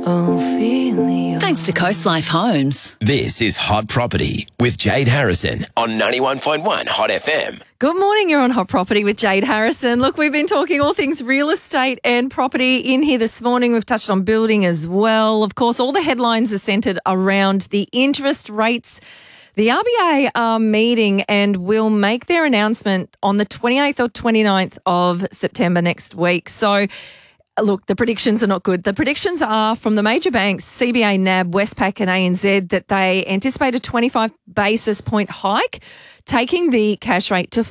Ophelia. Thanks to Coast Life Homes. This is Hot Property with Jade Harrison on 91.1 Hot FM. Good morning, you're on Hot Property with Jade Harrison. Look, we've been talking all things real estate and property in here this morning. We've touched on building as well. Of course, all the headlines are centred around the interest rates. The RBA are meeting and will make their announcement on the 28th or 29th of September next week. So, look, the predictions are not good. The predictions are from the major banks, CBA, NAB, Westpac and ANZ, that they anticipate a 25 basis point hike, taking the cash rate to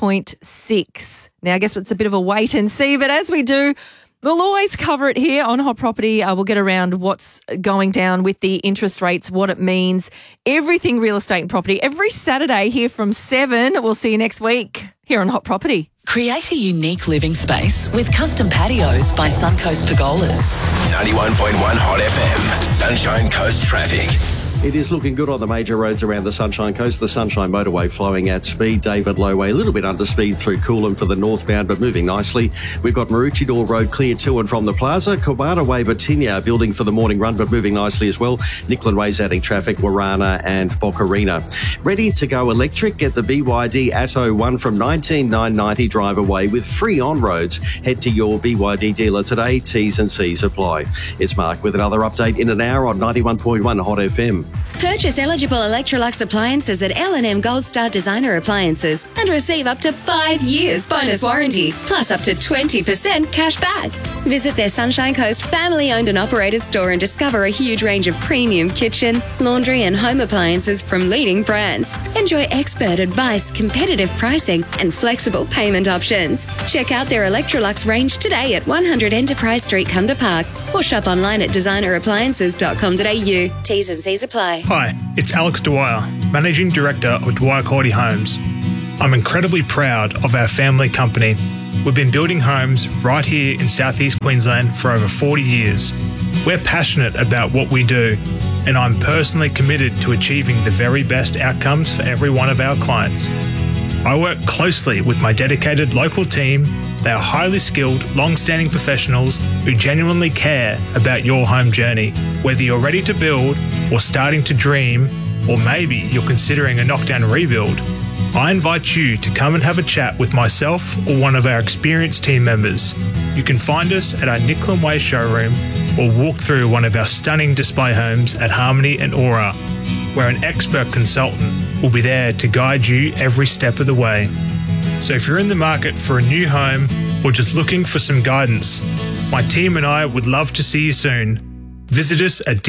4.6. Now, I guess it's a bit of a wait and see, but as we do, we'll always cover it here on Hot Property. We'll get around what's going down with the interest rates, what it means, everything real estate and property. Every Saturday here from 7. We'll see you next week here on Hot Property. Create a unique living space with custom patios by Suncoast Pergolas. 91.1 Hot FM, Sunshine Coast traffic. It is looking good on the major roads around the Sunshine Coast. The Sunshine Motorway flowing at speed. David Lowway a little bit under speed through Coolum for the northbound, but moving nicely. We've got Maroochydore Road clear to and from the plaza. Kobana Way, Batinia building for the morning run, but moving nicely as well. Nicklin Way's adding traffic, Warana and Bocarina. Ready to go electric? Get the BYD Atto 1 from $19,990 drive away with free on-roads. Head to your BYD dealer today. T's and C's apply. It's Mark with another update in an hour on 91.1 Hot FM. Purchase eligible Electrolux appliances at L&M Gold Star Designer Appliances and receive up to 5 years bonus warranty, plus up to 20% cash back. Visit their Sunshine Coast family-owned and operated store and discover a huge range of premium kitchen, laundry and home appliances from leading brands. Enjoy expert advice, competitive pricing and flexible payment options. Check out their Electrolux range today at 100 Enterprise Street, Kunda Park, or shop online at designerappliances.com.au. T's and C's apply. Hi, it's Alex Dwyer, Managing Director of Dwyer Cordy Homes. I'm incredibly proud of our family company. We've been building homes right here in southeast Queensland for over 40 years. We're passionate about what we do, and I'm personally committed to achieving the very best outcomes for every one of our clients. I work closely with my dedicated local team. They are highly skilled, long-standing professionals who genuinely care about your home journey. Whether you're ready to build or starting to dream, or maybe you're considering a knockdown rebuild, I invite you to come and have a chat with myself or one of our experienced team members. You can find us at our Nicklin Way showroom or walk through one of our stunning display homes at Harmony and Aura, where an expert consultant will be there to guide you every step of the way. So if you're in the market for a new home or just looking for some guidance, my team and I would love to see you soon. Visit us at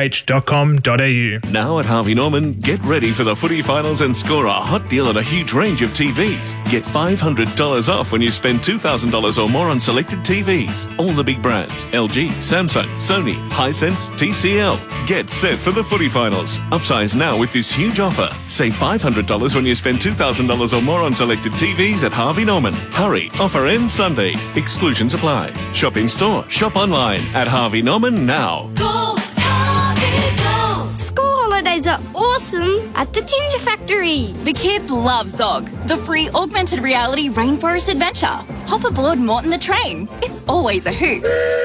dqh.com.au. Now at Harvey Norman, get ready for the footy finals and score a hot deal on a huge range of TVs. Get $500 off when you spend $2,000 or more on selected TVs. All the big brands, LG, Samsung, Sony, Hisense, TCL. Get set for the footy finals. Upsize now with this huge offer. Save $500 when you spend $2,000 or more on selected TVs at Harvey Norman. Hurry, offer ends Sunday. Exclusions apply. Shop in store, shop online at Harvey Norman now. Go, Harvey, go! School holidays are awesome at the Ginger Factory. The kids love Zog, the free augmented reality rainforest adventure. Hop aboard Morton the Train. It's always a hoot.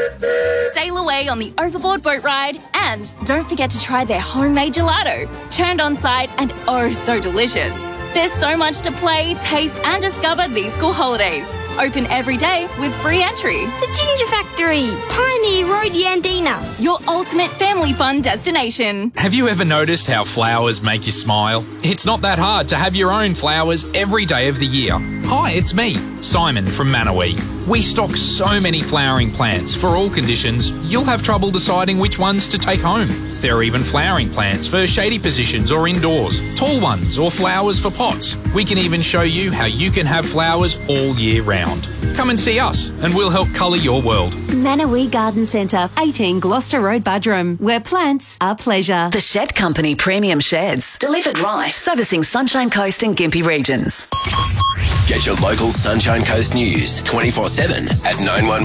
Sail away on the Overboard boat ride, and don't forget to try their homemade gelato. Churned on site and oh so delicious. There's so much to play, taste and discover these school holidays. Open every day with free entry. The Ginger Factory, Pioneer Road, Yandina. Your ultimate family fun destination. Have you ever noticed how flowers make you smile? It's not that hard to have your own flowers every day of the year. Hi, it's me, Simon from Manawee. We stock so many flowering plants for all conditions, you'll have trouble deciding which ones to take home. There are even flowering plants for shady positions or indoors, tall ones or flowers for pots. We can even show you how you can have flowers all year round. Come and see us and we'll help colour your world. Manawee Garden Centre, 18 Gloucester Road, Budrum, where plants are pleasure. The Shed Company Premium Sheds. Delivered right. Servicing Sunshine Coast and Gympie regions. Get your local Sunshine Coast news 24/7 at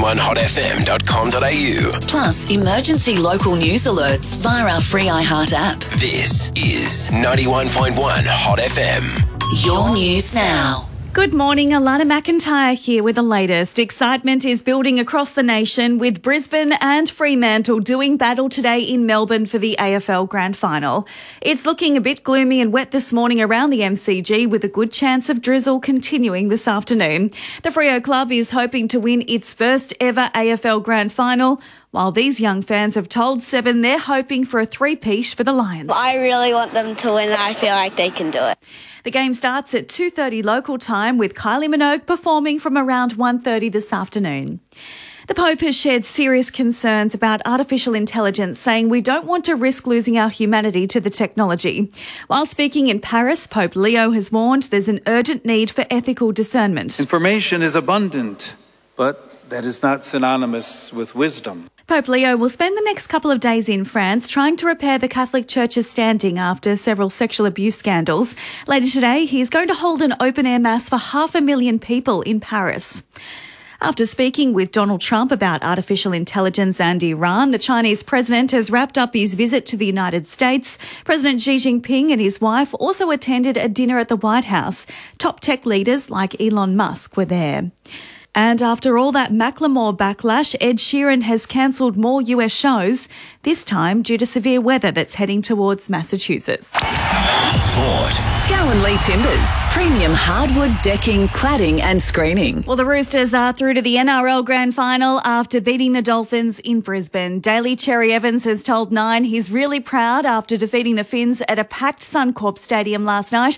911hotfm.com.au. Plus, emergency local news alerts via our free iHeart app. This is 91.1 Hot FM. Your news now. Good morning, Alana McIntyre here with the latest. Excitement is building across the nation with Brisbane and Fremantle doing battle today in Melbourne for the AFL Grand Final. It's looking a bit gloomy and wet this morning around the MCG with a good chance of drizzle continuing this afternoon. The Freo Club is hoping to win its first ever AFL Grand Final, while these young fans have told Seven they're hoping for a three-peat for the Lions. I really want them to win. I feel like they can do it. The game starts at 2:30 local time with Kylie Minogue performing from around 1:30 this afternoon. The Pope has shared serious concerns about artificial intelligence, saying we don't want to risk losing our humanity to the technology. While speaking in Paris, Pope Leo has warned there's an urgent need for ethical discernment. Information is abundant, but that is not synonymous with wisdom. Pope Leo will spend the next couple of days in France trying to repair the Catholic Church's standing after several sexual abuse scandals. Later today, he's going to hold an open-air mass for 500,000 people in Paris. After speaking with Donald Trump about artificial intelligence and Iran, the Chinese president has wrapped up his visit to the United States. President Xi Jinping and his wife also attended a dinner at the White House. Top tech leaders like Elon Musk were there. And after all that Macklemore backlash, Ed Sheeran has cancelled more US shows, this time due to severe weather that's heading towards Massachusetts. Sport. Gowan Lee Timbers, premium hardwood decking, cladding and screening. Well, the Roosters are through to the NRL Grand Final after beating the Dolphins in Brisbane. Daly Cherry Evans has told Nine he's really proud after defeating the Finns at a packed Suncorp Stadium last night,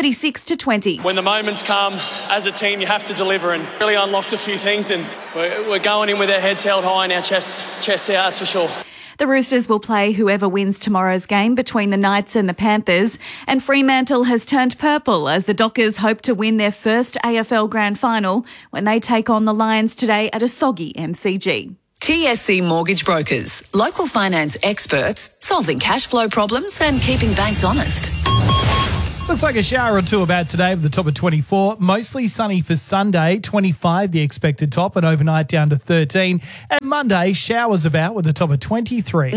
36-20. When the moments come, as a team, you have to deliver, and really unlocked a few things, and we're going in with our heads held high and our chests out, that's for sure. The Roosters will play whoever wins tomorrow's game between the Knights and the Panthers, and Fremantle has turned purple as the Dockers hope to win their first AFL Grand Final when they take on the Lions today at a soggy MCG. TSC Mortgage Brokers, local finance experts, solving cash flow problems and keeping banks honest. Looks like a shower or two about today with the top of 24. Mostly sunny for Sunday, 25 the expected top, and overnight down to 13. And Monday, showers about with the top of 23.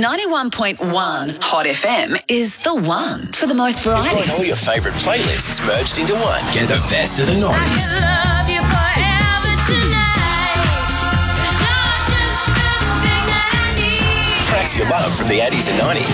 91.1 Hot FM is the one for the most variety. Join all your favourite playlists merged into one. Get the best of the 90s. Love you forever tonight. 'Cause you're just everything I need. Tracks you love from the 80s and 90s.